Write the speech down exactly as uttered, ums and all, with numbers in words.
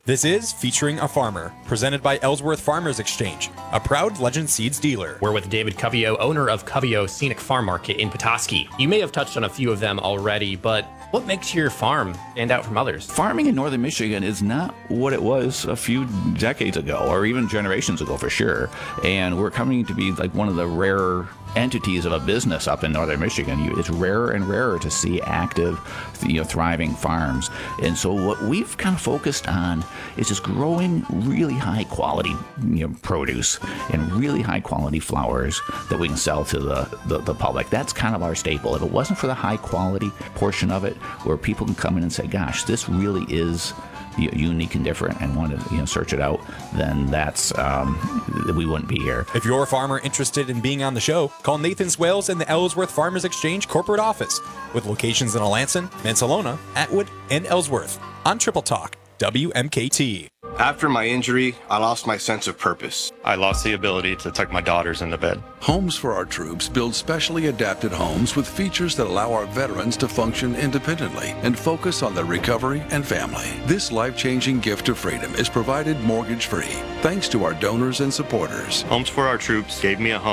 This is Featuring a Farmer, presented by Ellsworth Farmers Exchange, a proud Legend Seeds dealer. We're with David Covio, owner of Covio Scenic Farm Market in Petoskey. You may have touched on a few of them already, but what makes your farm stand out from others? Farming in northern Michigan is not what it was a few decades ago, or even generations ago for sure. And we're coming to be like one of the rarer entities of a business up in northern Michigan. You, it's rarer and rarer to see active, you know, thriving farms. And so what we've kind of focused on is just growing really high quality, you know, produce and really high quality flowers that we can sell to the, the, the public. That's kind of our staple. If it wasn't for the high quality portion of it, where people can come in and say, gosh, this really is unique and different, and want to, you know, search it out, then that's um, we wouldn't be here. If you're a farmer interested in being on the show, call Nathan Swales in the Ellsworth Farmers Exchange corporate office, with locations in Alanson, Mansalona, Atwood, and Ellsworth, on Triple Talk, W M K T. After my injury, I lost my sense of purpose. I lost the ability to tuck my daughters into bed. Homes for Our Troops builds specially adapted homes with features that allow our veterans to function independently and focus on their recovery and family. This life-changing gift of freedom is provided mortgage-free, thanks to our donors and supporters. Homes for Our Troops gave me a home